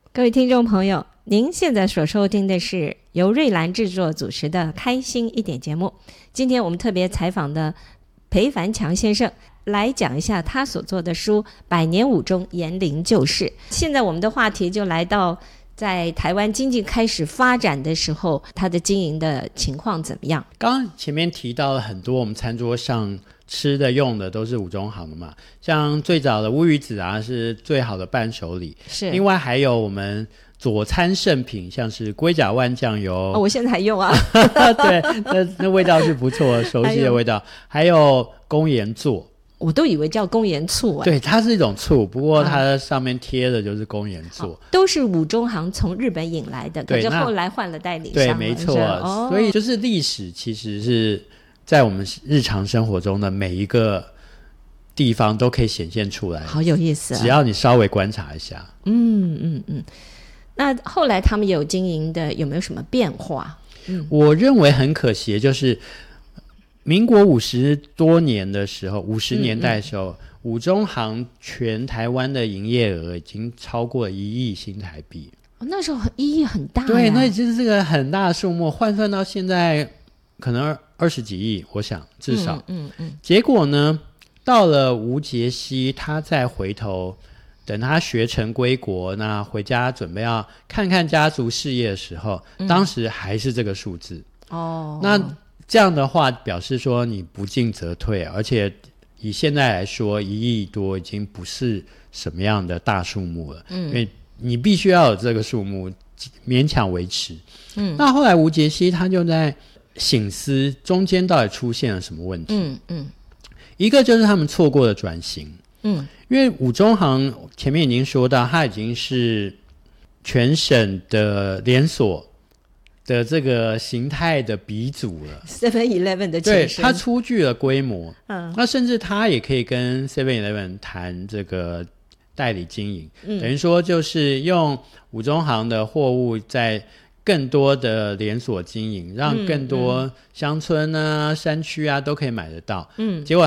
各位听众朋友，您现在所收听的是由瑞兰制作主持的开心一点节目。今天我们特别采访的裴凡强先生来讲一下他所做的书《百年武中延龄旧事》。现在我们的话题就来到在台湾经济开始发展的时候，他的经营的情况怎么样？ 刚刚前面提到了很多我们餐桌上吃的用的都是五中行的嘛，像最早的乌鱼子啊是最好的伴手礼， 是。 另外还有我们佐餐圣品，像是龟甲万酱油， 我现在还用啊对，那味道是不错，熟悉的味道。还有公盐座， 我都以为叫公盐醋对，它是一种醋，不过它上面贴的就是公盐座， 都是五中行从日本引来的，可是后来换了代理商。 对，没错，所以就是历史其实是在我们日常生活中的每一个地方都可以显现出来， 好有意思啊！ 只要你稍微观察一下。 那后来他们有经营的有没有什么变化？ 我认为很可惜，就是民国50多年的时候，50年代的时候，五中行全台湾的营业额已经超过1亿新台币。 那时候1亿很大， 对，那已经是个很大的数目，换算到现在可能20几亿，我想至少。结果呢，到了吴杰西，他再回头，等他学成归国，那回家准备要看看家族事业的时候，当时还是这个数字。那这样的话表示说你不进则退，而且以现在来说1亿多已经不是什么样的大数目了，因为你必须要有这个数目勉强维持。那后来吴杰西他就在省思中间到底出现了什么问题。一个就是他们错过了转型。因为五中行前面已经说到，它已经是全省的连锁的这个形态的鼻祖了， 7-Eleven 的前身， 对，它出具了规模。那甚至它也可以跟 7-Eleven 谈这个代理经营，等于说就是用五中行的货物在更多的连锁经营，让更多乡村啊、山区啊都可以买得到。结果